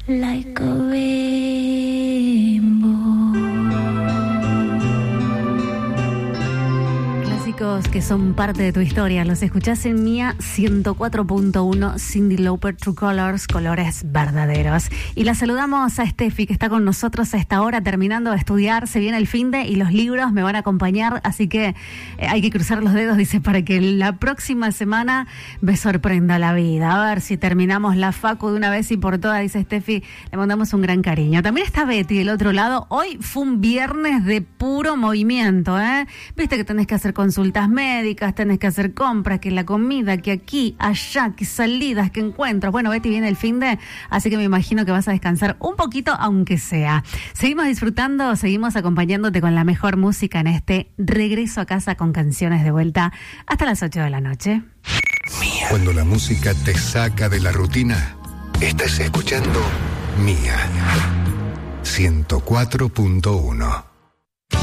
like a rainbow. Clásicos que son parte de tu historia, los escuchás en Mía 104.1, Cyndi Lauper, True Colors, colores verdaderos. Y la saludamos a Steffi, que está con nosotros a esta hora terminando de estudiar. Se viene el finde y los libros me van a acompañar, así que hay que cruzar los dedos, dice, para que la próxima semana me sorprenda la vida. A ver si terminamos la facu de una vez y por todas, dice Steffi. Le mandamos un gran cariño. También está Betty del otro lado. Hoy fue un viernes de puro movimiento, ¿eh? Viste que tenés que hacer consultas médicas, tenés que hacer compras, que la comida, que aquí, allá, que salidas, que encuentros. Bueno, Betty, viene el finde, así que me imagino que vas a descansar un poquito, aunque sea. Seguimos disfrutando, seguimos acompañándote con la mejor música en este regreso a casa con canciones de vuelta hasta las 8 de la noche. Cuando la música te saca de la rutina, estás escuchando Mía 104.1.